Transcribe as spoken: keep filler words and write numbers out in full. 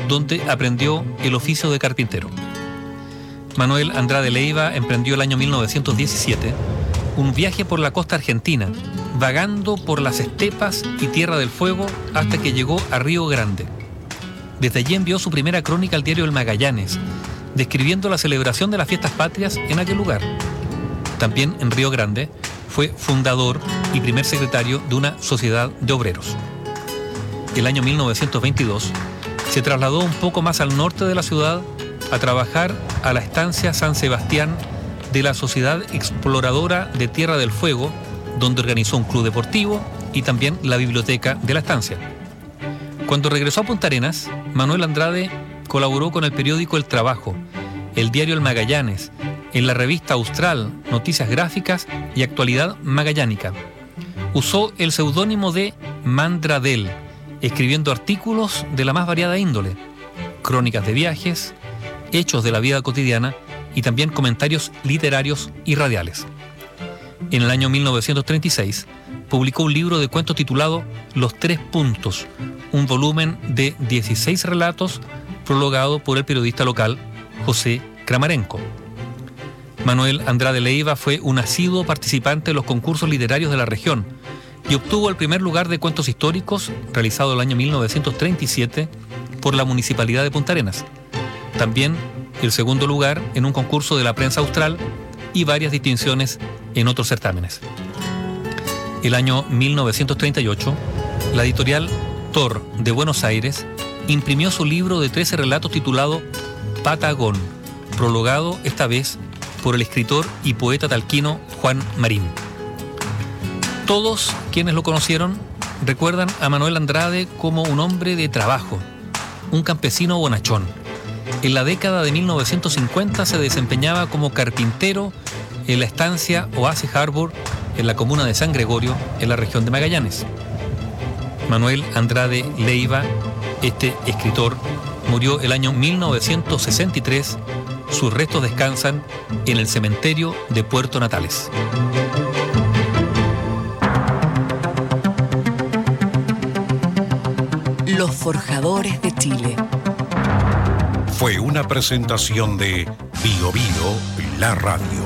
donde aprendió el oficio de carpintero. Manuel Andrade Leiva emprendió el año mil novecientos diecisiete un viaje por la costa argentina, vagando por las estepas y Tierra del Fuego hasta que llegó a Río Grande. Desde allí envió su primera crónica al diario El Magallanes, describiendo la celebración de las fiestas patrias en aquel lugar. También en Río Grande fue fundador y primer secretario de una sociedad de obreros. El año mil novecientos veintidós se trasladó un poco más al norte de la ciudad a trabajar a la estancia San Sebastián de la Sociedad Exploradora de Tierra del Fuego, donde organizó un club deportivo y también la biblioteca de la estancia. Cuando regresó a Punta Arenas, Manuel Andrade colaboró con el periódico El Trabajo, el diario El Magallanes, en la revista Austral, Noticias Gráficas y Actualidad Magallánica. Usó el seudónimo de Mandradel, escribiendo artículos de la más variada índole, crónicas de viajes, hechos de la vida cotidiana y también comentarios literarios y radiales. En el año mil novecientos treinta y seis publicó un libro de cuentos titulado Los Tres Puntos, un volumen de dieciséis relatos prologado por el periodista local José Kramarenko. Manuel Andrade Leiva fue un asiduo participante en los concursos literarios de la región y obtuvo el primer lugar de cuentos históricos realizado el año mil novecientos treinta y siete por la Municipalidad de Punta Arenas. También el segundo lugar en un concurso de la prensa austral y varias distinciones en otros certámenes. El año mil novecientos treinta y ocho, la editorial Tor de Buenos Aires imprimió su libro de trece relatos titulado Patagón, prologado esta vez por el escritor y poeta talquino Juan Marín. Todos quienes lo conocieron recuerdan a Manuel Andrade como un hombre de trabajo, un campesino bonachón. En la década de mil novecientos cincuenta se desempeñaba como carpintero en la estancia Oasis Harbor, en la comuna de San Gregorio, en la región de Magallanes. Manuel Andrade Leiva, este escritor, murió el año mil novecientos sesenta y tres. Sus restos descansan en el cementerio de Puerto Natales. Los Forjadores de Chile. Fue una presentación de Bio Bio, la radio.